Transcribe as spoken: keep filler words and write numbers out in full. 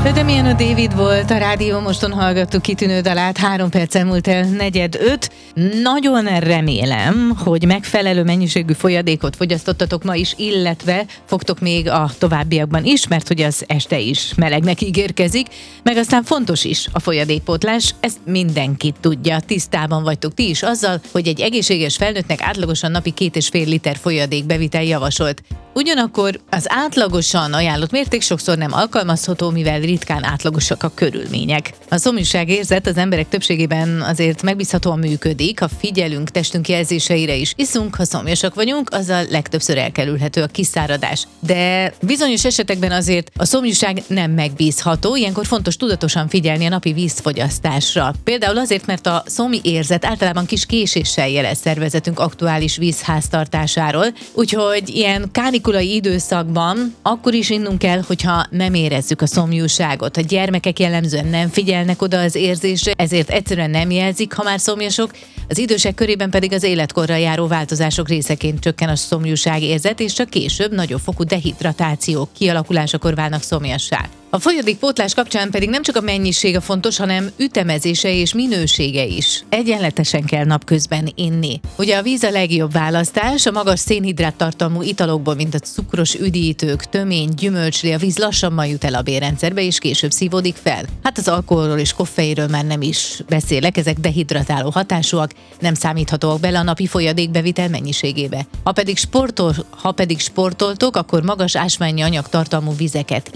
Damiano David volt a rádió, moston hallgattuk kitűnő dalát, három perccel múlt el negyed öt. Nagyon remélem, hogy megfelelő mennyiségű folyadékot fogyasztottatok ma is, illetve fogtok még a továbbiakban is, mert hogy az este is melegnek ígérkezik, meg aztán fontos is a folyadékpótlás, ezt mindenki tudja, tisztában vagytok ti is azzal, hogy egy egészséges felnőttnek átlagosan napi két és fél liter folyadékbevitel javasolt. Ugyanakkor az átlagosan ajánlott mérték sokszor nem alkalmazható, mivel ritkán átlagosak a körülmények. A szomjúságérzet az emberek többségében azért megbízhatóan működik, ha figyelünk testünk jelzéseire is. Iszunk, ha szomjasak vagyunk, azzal legtöbbször elkerülhető a kiszáradás. De bizonyos esetekben azért a szomjúság nem megbízható, ilyenkor fontos tudatosan figyelni a napi vízfogyasztásra. Például azért, mert a szomj érzet általában kis késéssel jelez szervezetünk aktuális vízháztartásáról, úgyhogy ilyen kánikulai időszakban akkor is innunk kell, hogyha nem érezzük a szomjúságot. A gyermekek jellemzően nem figyelnek oda az érzésre, ezért egyszerűen nem jelzik, ha már szomjasok, az idősek körében pedig az életkorral járó változások részeként csökken a szomjúság érzet, és csak később nagyobb fokú dehidratáció kialakulásakor válnak szomjassá. A folyadékpótlás kapcsán pedig nem csak a mennyisége fontos, hanem ütemezése és minősége is. Egyenletesen kell napközben inni. Ugye a víz a legjobb választás, a magas szénhidrát tartalmú italokból, mint a cukros üdítők, tömény, gyümölcslé, a víz lassabban jut el a bérrendszerbe és később szívódik fel. Hát az alkoholról és koffeinről már nem is beszélek, ezek dehidratáló hatásúak, nem számíthatóak bele a napi folyadékbevitel mennyiségébe. Ha pedig, sportol, ha pedig sportoltok, akkor magas ásványi anyag tartalmú vizeket